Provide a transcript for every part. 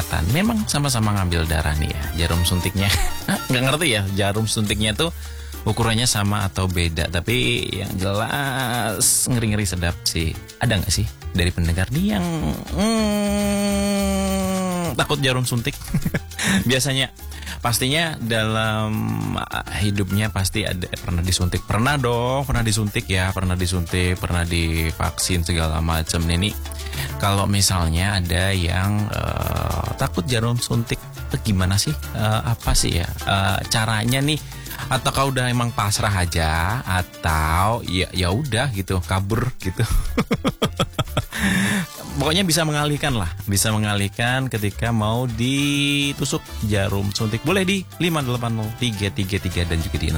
kesehatan. Memang sama-sama ngambil darah nih ya. Jarum suntiknya, nggak ngerti ya. Jarum suntiknya tuh ukurannya sama atau beda. Tapi yang jelas ngeri-ngeri sedap sih. Ada nggak sih dari pendengar nih yang takut jarum suntik? Biasanya pastinya dalam hidupnya pasti ada pernah disuntik. Pernah dong, pernah disuntik ya, pernah disuntik, pernah divaksin segala macam. Ini kalau misalnya ada yang takut jarum suntik, gimana sih? Apa sih ya caranya nih? Atau kau udah emang pasrah aja, atau ya udah gitu, kabur gitu. Pokoknya bisa mengalihkan lah, bisa mengalihkan ketika mau ditusuk jarum suntik. Boleh di 580-333 dan juga di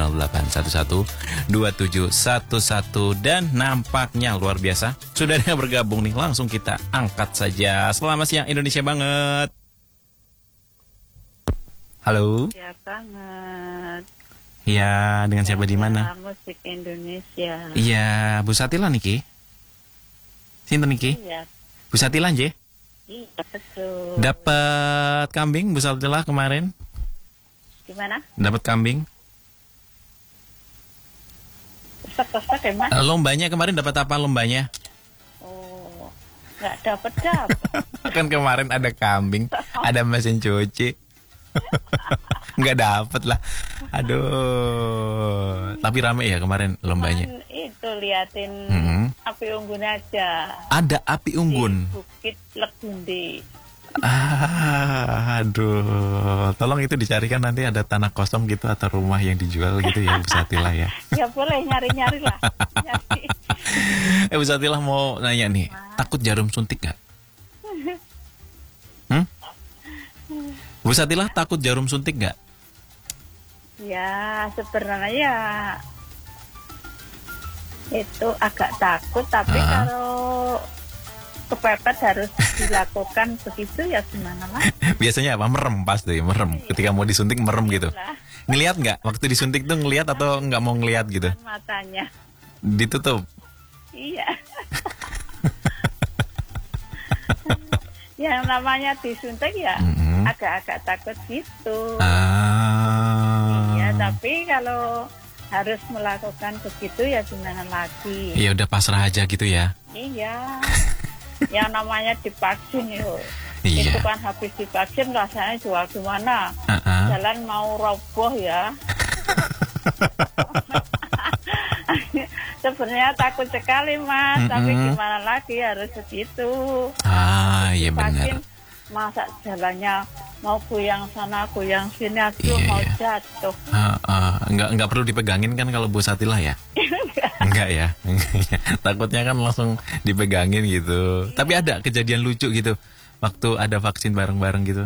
0811-2711. Dan nampaknya luar biasa, sudah ada yang bergabung nih. Langsung kita angkat saja. Selamat siang Indonesia banget. Halo. Ya banget. Ya, dengan siapa di mana? Musik Indonesia. Iya, Bu Satila niki. Sinten niki? Iya. Bu Satila nje? Iya, betul. Dapat kambing Bu Satila kemarin? Gimana? Dapat kambing? Pesek-pesek ya, Mas? Lombanya kemarin dapat apa lombanya? Oh, nggak dapat. Kan kemarin ada kambing, ada mesin cuci. Nggak dapet lah. Aduh. Tapi rame ya kemarin lombanya. Itu liatin api unggun aja. Ada api unggun. Di Bukit Legundi. Aduh. Tolong itu dicarikan nanti ada tanah kosong gitu atau rumah yang dijual gitu ya Bu Satila ya. Ya boleh nyari-nyari lah. Nyari. Bu Satila mau nanya nih, takut jarum suntik gak? Bu Satila takut jarum suntik gak? Ya sebenarnya itu agak takut, tapi kalau kepepet harus dilakukan begitu ya gimana lah. Biasanya apa? Merem pasti, merem. Ketika mau disuntik merem gitu. Ngelihat nggak? Waktu disuntik tuh ngelihat atau nggak mau ngelihat gitu? Matanya ditutup. Iya. Yang namanya disuntik ya agak-agak takut gitu. Iya, tapi kalau harus melakukan begitu ya gimana lagi. Ya udah pasrah aja gitu ya. Iya. Yang namanya divaksin itu. Iya. Itu kan habis divaksin rasanya juga gimana. Jalan mau roboh ya. Sebenarnya takut sekali Mas, tapi gimana lagi harus begitu. Iya benar. Masa jalannya mau goyang sana goyang sini, aduh mau jatuh. Nggak perlu dipegangin kan kalau Bu Satila ya? Enggak ya. Takutnya kan langsung dipegangin gitu. Iya. Tapi ada kejadian lucu gitu waktu ada vaksin bareng-bareng gitu.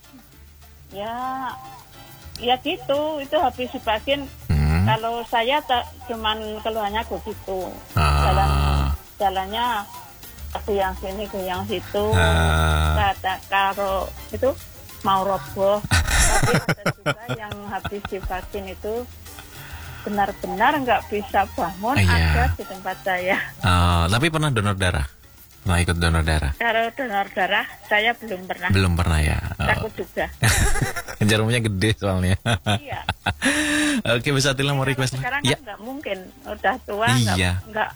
Ya gitu, itu habis divaksin. Kalau saya cuman keluarnya begitu. Jalannya goyang sini goyang situ. Kata karo itu mau roboh. Tapi ada juga yang habis divaksin itu benar-benar nggak bisa bangun, ada di tempat saya. Tapi pernah donor darah? Pernah ikut donor darah? Kalau donor darah saya belum pernah. Belum pernah ya? Takut juga. Jarumnya gede soalnya. Iya. Oke, Bu Satila mau request. Sekarang kan nggak mungkin, udah tua nggak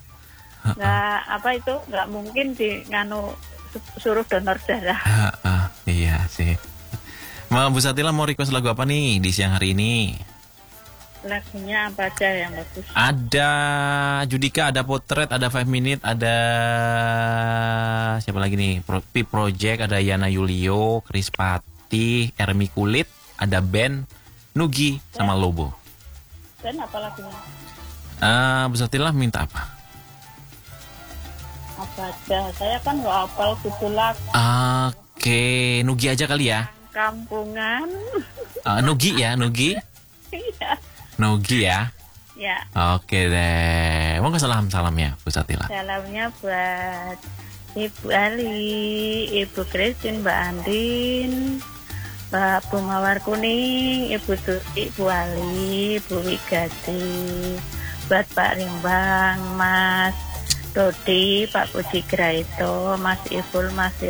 mungkin di suruh donor darah. Iya sih. Bu Satila mau request lagu apa nih di siang hari ini? Lagunya apa aja yang bagus? Ada Judika, ada Potret, ada 5 Minute, ada siapa lagi nih? P Project, ada Yana Yulio, Chris Pati, Ermi Kulit, ada Ben, Nugi, sama Lobo. Ben apa lagunya? Bu Satila minta apa? Apa aja? Saya kan nggak hafal gitu lagu. Oke, Nugi aja kali ya? Kampungan. Nugi ya, Nugi? Iya. Nugi ya? Ya. Oke deh. Mau ke salam-salamnya Bu Satila? Salamnya buat Ibu Ali, Ibu Christine, Mbak Andin, Mbak Bu Mawar Kuning, Ibu Tuti, Bu Ali, Bu Wigati, buat Pak Rimbang, Mas Dodi, Pak Puji Graito, Mas Ibul, Mas